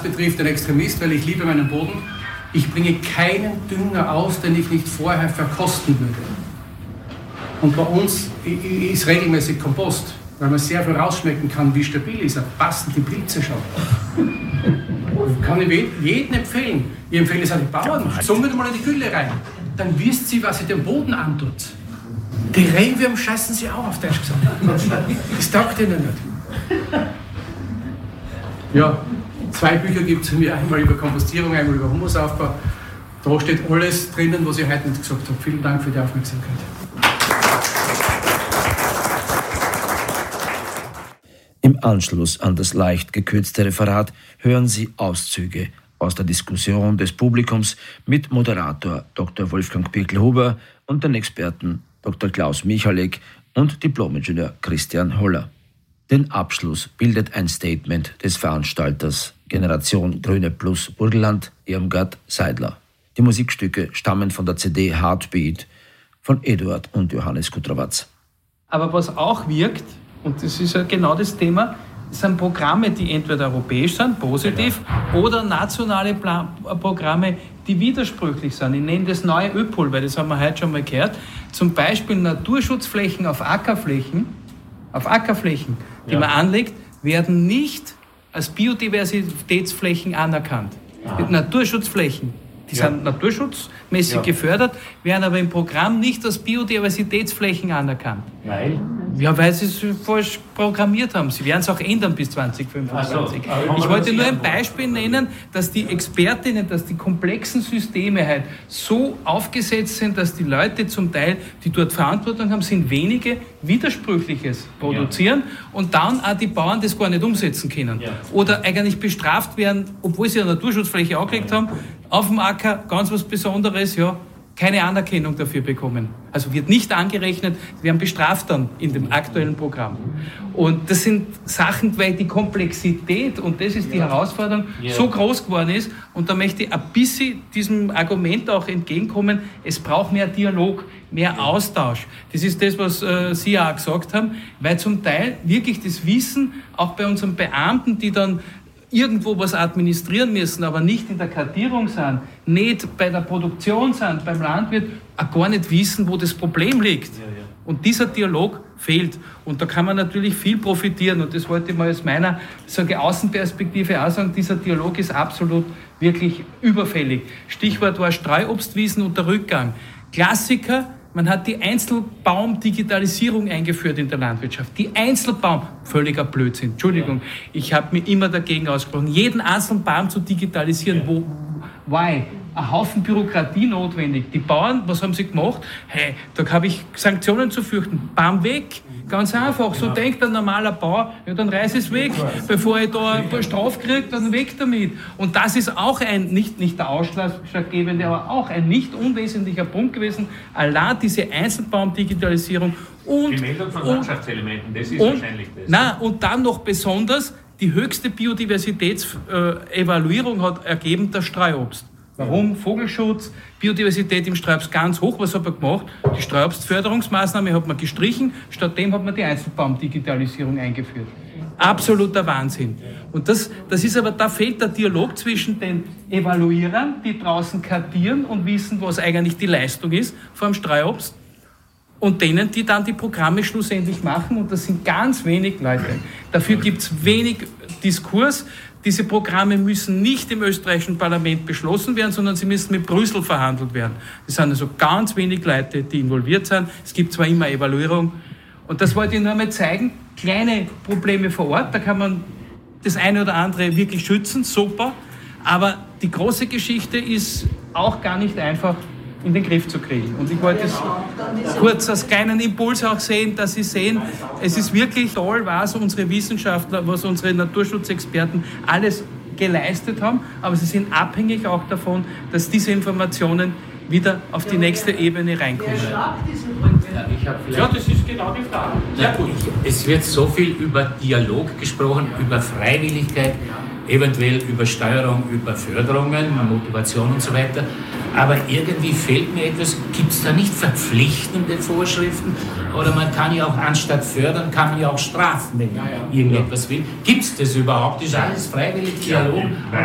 betrifft, ein Extremist, weil ich liebe meinen Boden. Ich bringe keinen Dünger aus, den ich nicht vorher verkosten würde. Und bei uns ist regelmäßig Kompost, weil man sehr viel rausschmecken kann, wie stabil ist. Da passen die Pilze schon. Kann ich jedem empfehlen. Ich empfehle es an die Bauern. Somit mal in die Gülle rein. Dann wisst ihr, was ihr dem Boden antut. Die Regenwürmer scheißen sie auch auf Deutsch gesagt. Das taugt ihnen nicht. Ja, 2 Bücher gibt es von mir, einmal über Kompostierung, einmal über Humusaufbau. Da steht alles drinnen, was ich heute nicht gesagt habe. Vielen Dank für die Aufmerksamkeit. Im Anschluss an das leicht gekürzte Referat hören Sie Auszüge aus der Diskussion des Publikums mit Moderator Dr. Wolfgang Pirkel-Huber und den Experten Dr. Klaus Michalek und Diplomingenieur Christian Holler. Den Abschluss bildet ein Statement des Veranstalters Generation Grüne Plus Burgenland, Irmgard Seidler. Die Musikstücke stammen von der CD Heartbeat von Eduard und Johannes Kutrawatz. Aber was auch wirkt, und das ist ja genau das Thema, sind Programme, die entweder europäisch sind, positiv, oder nationale Programme, die widersprüchlich sind. Ich nenne das neue ÖPOL, weil das haben wir heute schon mal gehört. Zum Beispiel Naturschutzflächen auf Ackerflächen, die man anlegt, werden nicht als Biodiversitätsflächen anerkannt. Naturschutzflächen, die sind naturschutzmäßig gefördert, werden aber im Programm nicht als Biodiversitätsflächen anerkannt. Weil sie es falsch programmiert haben. Sie werden es auch ändern bis 2025. Ich wollte nur ein Beispiel nennen, dass die Expertinnen, dass die komplexen Systeme halt so aufgesetzt sind, dass die Leute zum Teil, die dort Verantwortung haben, sind wenige Widersprüchliches produzieren und dann auch die Bauern das gar nicht umsetzen können. Oder eigentlich bestraft werden, obwohl sie eine Naturschutzfläche angelegt haben, auf dem Acker, ganz was Besonderes, keine Anerkennung dafür bekommen. Also wird nicht angerechnet, werden bestraft dann in dem aktuellen Programm. Und das sind Sachen, weil die Komplexität, und das ist die Herausforderung, so groß geworden ist. Und da möchte ich ein bisschen diesem Argument auch entgegenkommen, es braucht mehr Dialog, mehr Austausch. Das ist das, was Sie ja auch gesagt haben, weil zum Teil wirklich das Wissen, auch bei unseren Beamten, die dann irgendwo was administrieren müssen, aber nicht in der Kartierung sind, nicht bei der Produktion sind, beim Landwirt, auch gar nicht wissen, wo das Problem liegt. Und dieser Dialog fehlt. Und da kann man natürlich viel profitieren. Und das wollte ich mal aus meiner Außenperspektive auch sagen, dieser Dialog ist absolut wirklich überfällig. Stichwort war Streuobstwiesen und der Rückgang. Klassiker, man hat die Einzelbaum-Digitalisierung eingeführt in der Landwirtschaft. Die Einzelbaum, völliger Blödsinn, Entschuldigung, ich habe mir immer dagegen ausgesprochen, jeden einzelnen Baum zu digitalisieren. Why? Ein Haufen Bürokratie notwendig. Die Bauern, was haben sie gemacht? Hey, da habe ich Sanktionen zu fürchten. Baum weg. Ganz einfach. So denkt ein normaler Bauer, dann reiß es weg. Bevor ich da eine Strafe kriege, dann weg damit. Und das ist auch ein, nicht der ausschlaggebende, aber auch ein nicht unwesentlicher Punkt gewesen. Allein diese Einzelbaum-Digitalisierung und die Meldung von Landschaftselementen, das ist wahrscheinlich das. Und dann noch besonders, die höchste Biodiversitätsevaluierung hat ergeben der Streuobst. Warum? Vogelschutz, Biodiversität im Streuobst ganz hoch. Was hat man gemacht? Die Streuobstförderungsmaßnahme hat man gestrichen, stattdem hat man die Einzelbaumdigitalisierung eingeführt. Absoluter Wahnsinn. Und das ist aber, da fehlt der Dialog zwischen den Evaluierern, die draußen kartieren und wissen, was eigentlich die Leistung ist vor dem Streuobst, und denen, die dann die Programme schlussendlich machen. Und das sind ganz wenig Leute. Dafür gibt es wenig Diskurs. Diese Programme müssen nicht im österreichischen Parlament beschlossen werden, sondern sie müssen mit Brüssel verhandelt werden. Es sind also ganz wenig Leute, die involviert sind. Es gibt zwar immer Evaluierung. Und das wollte ich nur mal zeigen. Kleine Probleme vor Ort, da kann man das eine oder andere wirklich schützen, super. Aber die große Geschichte ist auch gar nicht einfach in den Griff zu kriegen. Und ich wollte es kurz als kleinen Impuls auch sehen, dass Sie sehen, es ist wirklich toll, was unsere Wissenschaftler, was unsere Naturschutzexperten alles geleistet haben, aber sie sind abhängig auch davon, dass diese Informationen wieder auf die nächste Ebene reinkommen. Ja, das ist genau die Frage. Ja, gut. Es wird so viel über Dialog gesprochen, über Freiwilligkeit, eventuell über Steuerung, über Förderungen, Motivation und so weiter. Aber irgendwie fehlt mir etwas, gibt es da nicht verpflichtende Vorschriften? Oder man kann ja auch anstatt fördern, kann man ja auch strafen, wenn irgendetwas will. Gibt es das überhaupt? Ist alles freiwillig, Dialog?